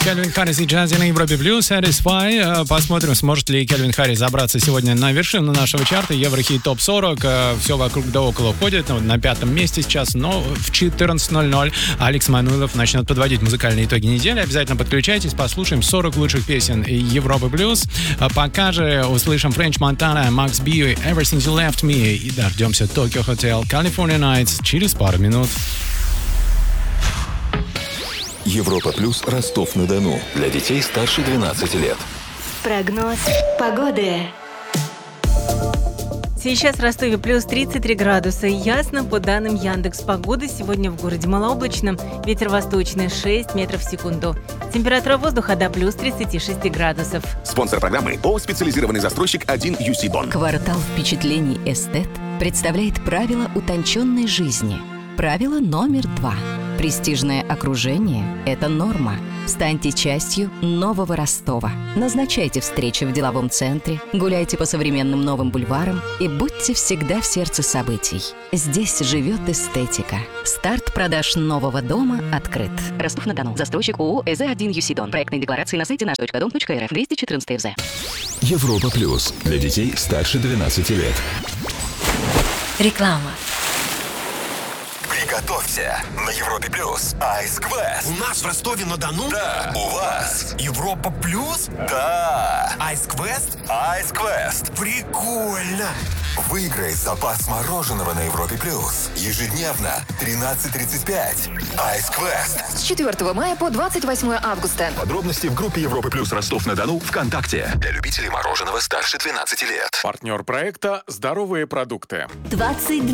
Кельвин Харрис и Джази на Европе Плюс, Satisfy. Посмотрим, сможет ли Кельвин Харрис забраться сегодня на вершину нашего чарта Еврохит ТОП 40. Все вокруг да около ходит. На 5-м месте сейчас, но в 14:00 Алекс Мануилов начнет подводить музыкальные итоги недели. Обязательно подключайтесь, послушаем 40 лучших песен Европы Плюс. Пока же услышим French Montana, Max B, Ever Since You Left Me и дождемся Tokyo Hotel, California Nights через пару минут. Европа Плюс, Ростов-на-Дону. Для детей старше 12 лет. Прогноз погоды. Сейчас в Ростове плюс 33 градуса. Ясно, по данным Яндекс.Погоды, сегодня в городе малооблачно. Ветер восточный 6 метров в секунду. Температура воздуха до плюс 36 градусов. Спонсор программы ООО «Специализированный застройщик 1UC Бон». Квартал впечатлений «Эстет» представляет правила утонченной жизни. Правило номер 2. Престижное окружение – это норма. Станьте частью нового Ростова. Назначайте встречи в деловом центре, гуляйте по современным новым бульварам и будьте всегда в сердце событий. Здесь живет эстетика. Старт продаж нового дома открыт. Ростов-на-Дону. Застройщик ООО «ЭЗ1 ЮСИДОН». Проектные декларации на сайте наш.дом.рф. 214 ФЗ. Европа Плюс. Для детей старше 12 лет. Реклама. Приготовься. На Европе Плюс Ice Quest. У нас в Ростове-на-Дону? Да. У вас. Европа Плюс? Да. Ice Quest? Ice Quest. Прикольно! Выиграй запас мороженого на Европе Плюс. Ежедневно 13:35. Ice Quest. С 4 мая по 28 августа. Подробности в группе Европы Плюс Ростов-на-Дону ВКонтакте. Для любителей мороженого старше 12 лет. Партнер проекта «Здоровые продукты». 22